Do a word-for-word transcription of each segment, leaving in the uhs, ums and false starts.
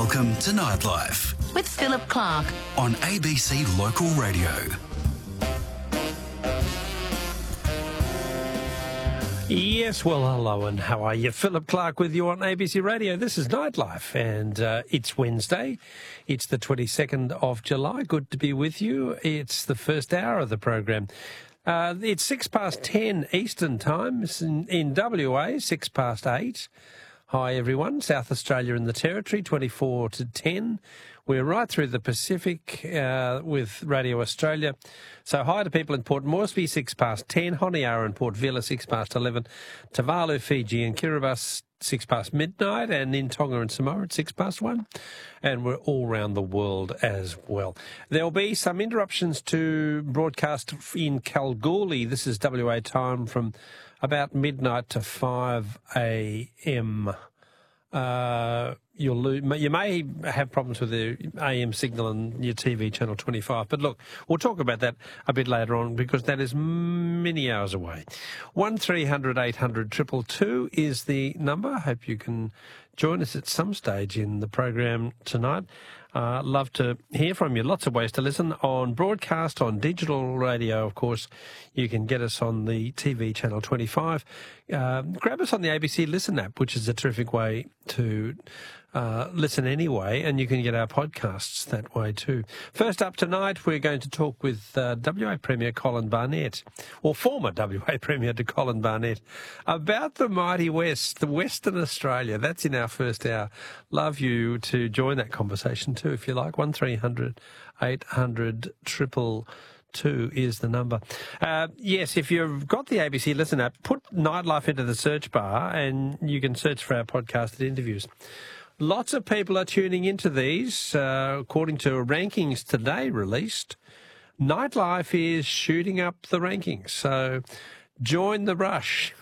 Welcome to Nightlife with Philip Clark on A B C Local Radio. Yes, well, hello and how are you? Philip Clark with you on A B C Radio. This is Nightlife and uh, it's Wednesday. It's the twenty-second of July. Good to be with you. It's the first hour of the program. Uh, it's six past ten Eastern time. It's in, in W A, six past eight. Hi, everyone. South Australia and the Territory, twenty-four to ten. We're right through the Pacific uh, with Radio Australia. So hi to people in Port Moresby, six past ten. Honiara and Port Vila, six past eleven. Tuvalu, Fiji and Kiribati, six past midnight. And in Tonga and Samoa at six past one. And we're all around the world as well. There'll be some interruptions to broadcast in Kalgoorlie. This is W A time from about midnight to five a.m. Uh, you'll lose, you may have problems with the A M signal on your T V channel twenty-five. But look, we'll talk about that a bit later on because that is many hours away. one three hundred eight hundred two two two is the number. I hope you can join us at some stage in the program tonight. Uh, love to hear from you. Lots of ways to listen on broadcast, on digital radio, of course. You can get us on the T V channel twenty-five. Uh, grab us on the A B C Listen app, which is a terrific way to uh, listen anyway, and you can get our podcasts that way too. First up tonight, we're going to talk with uh, W A Premier Colin Barnett, or former W A Premier to Colin Barnett, about the mighty West, the Western Australia. That's in our first hour. Love you to join that conversation too, if you like. one three hundred eight hundred triple two is the number. Uh, yes, if you've got the A B C Listen app, put Nightlife into the search bar and you can search for our podcasted interviews. Lots of people are tuning into these. Uh, according to rankings today released, Nightlife is shooting up the rankings. So join the rush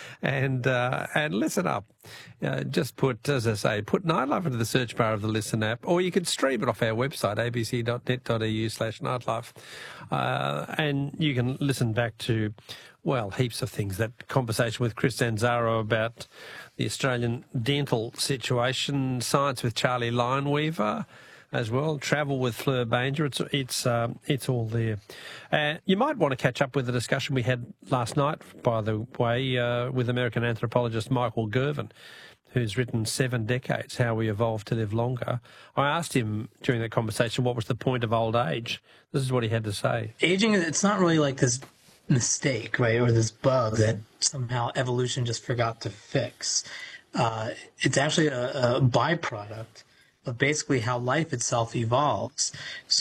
and uh, and listen up. Uh, just put, as I say, put Nightlife into the search bar of the Listen app, or you can stream it off our website, a b c dot net dot e u slash nightlife, uh, and you can listen back to, well, heaps of things. That conversation with Chris Zanzaro about the Australian dental situation, science with Charlie Lineweaver as well, travel with Fleur Banger. It's it's um, it's all there. Uh, you might want to catch up with the discussion we had last night, by the way, uh, with American anthropologist Michael Gervin, who's written Seven Decades, How We Evolved to Live Longer. I asked him during that conversation what was the point of old age. This is what he had to say. Aging, it's not really like this mistake, right, or this bug that somehow evolution just forgot to fix. Uh, it's actually a, a byproduct of basically how life itself evolves.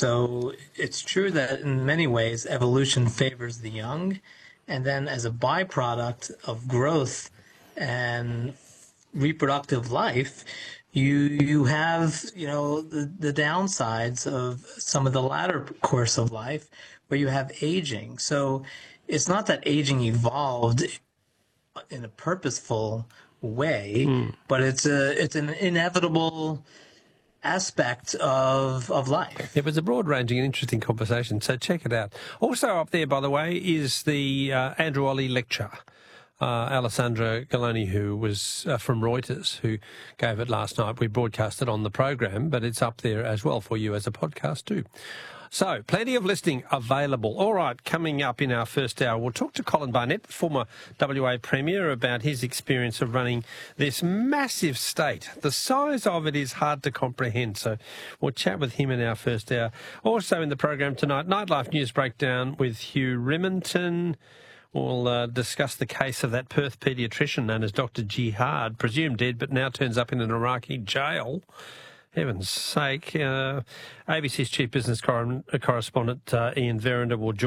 So it's true that in many ways evolution favors the young, and then as a byproduct of growth and reproductive life, you you have, you know, the, the downsides of some of the latter course of life where you have aging. So it's not that aging evolved in a purposeful way, mm. but it's a it's an inevitable aspect of of life. It was a broad-ranging and interesting conversation, so check it out. Also up there, by the way, is the uh, Andrew Olley lecture. Uh, Alessandra Galoni, who was uh, from Reuters, who gave it last night. We broadcast it on the program, but it's up there as well for you as a podcast too. So, plenty of listening available. All right, coming up in our first hour, we'll talk to Colin Barnett, former W A Premier, about his experience of running this massive state. The size of it is hard to comprehend, so we'll chat with him in our first hour. Also in the program tonight, Nightlife News Breakdown with Hugh Riminton. We'll uh, discuss the case of that Perth paediatrician known as Doctor Jihad, presumed dead but now turns up in an Iraqi jail. Heaven's sake. Uh, A B C's Chief Business Correspondent uh, Ian Verinder will join